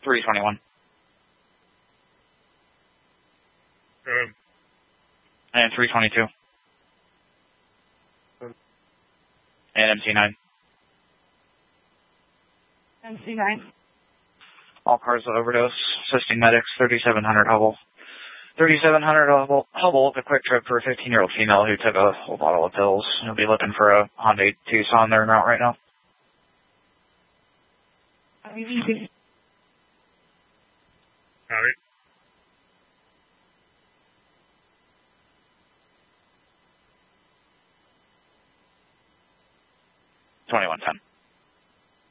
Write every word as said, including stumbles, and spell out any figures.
three twenty-one. Um, And three twenty-two. Um, And M C nine. M C nine. All cars with overdose. Assisting medics, thirty-seven hundred Hubble. thirty-seven hundred Hubble, Hubble, a quick trip for a fifteen-year-old female who took a whole bottle of pills. He'll be looking for a Hyundai Tucson they're out right now. I mean, Copy. twenty-one ten.